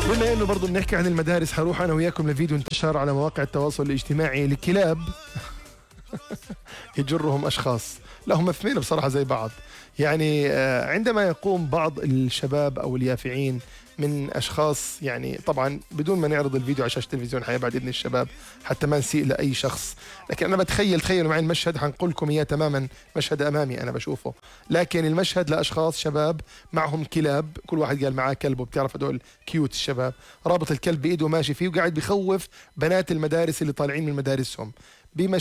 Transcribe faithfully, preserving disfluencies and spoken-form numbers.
بما انه برضه بنحكي عن المدارس، حروح انا وياكم لفيديو انتشر على مواقع التواصل الاجتماعي لكلاب يجرهم اشخاص. لا هم اثنين بصراحه زي بعض. يعني آه، عندما يقوم بعض الشباب او اليافعين من اشخاص، يعني طبعا بدون ما نعرض الفيديو على شاشه التلفزيون حيبعد اذن الشباب حتى ما نسيء لاي شخص، لكن انا بتخيل تخيلوا معي المشهد، حنقول لكم اياه تماما، مشهد امامي انا بشوفه، لكن المشهد لاشخاص شباب معهم كلاب، كل واحد قال معاه كلبه، بتعرف هدول كيوت الشباب، رابط الكلب بايده ماشي فيه وقاعد بخوف بنات المدارس اللي طالعين من مدارسهم.